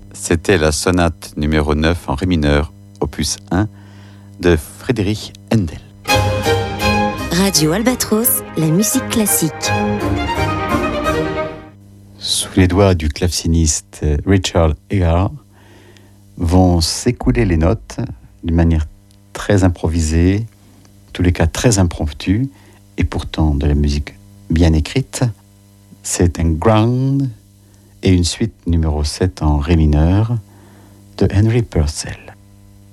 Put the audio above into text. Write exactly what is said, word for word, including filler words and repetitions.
C'était la sonate numéro neuf en ré mineur, opus un, de Friedrich Händel. Radio Albatros, la musique classique. Sous les doigts du claveciniste Richard Egar vont s'écouler les notes d'une manière très improvisée, en tous les cas très impromptue, et pourtant de la musique bien écrite. C'est un ground et une suite numéro sept en ré mineur de Henry Purcell.